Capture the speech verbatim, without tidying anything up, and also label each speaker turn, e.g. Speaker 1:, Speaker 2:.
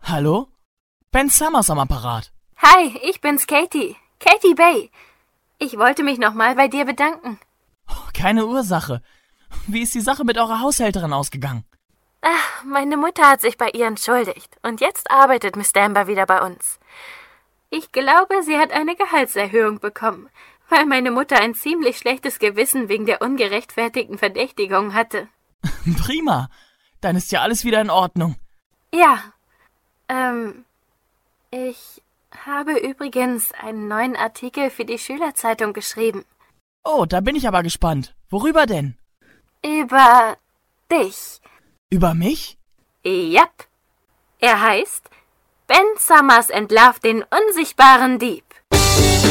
Speaker 1: Hallo? Ben Summers am Apparat.
Speaker 2: Hi, ich bin's Katie. Katie Bay. Ich wollte mich nochmal bei dir bedanken.
Speaker 1: Keine Ursache. Wie ist die Sache mit eurer Haushälterin ausgegangen?
Speaker 2: Ach, meine Mutter hat sich bei ihr entschuldigt und jetzt arbeitet Miss Damber wieder bei uns. Ich glaube, sie hat eine Gehaltserhöhung bekommen, weil meine Mutter ein ziemlich schlechtes Gewissen wegen der ungerechtfertigten Verdächtigung hatte.
Speaker 1: Prima. Dann ist ja alles wieder in Ordnung.
Speaker 2: Ja. Ähm, ich habe übrigens einen neuen Artikel für die Schülerzeitung geschrieben.
Speaker 1: Oh, da bin ich aber gespannt. Worüber denn?
Speaker 2: Über dich.
Speaker 1: Über mich?
Speaker 2: Jap. Er heißt Ben Summers entlarvt den unsichtbaren Dieb.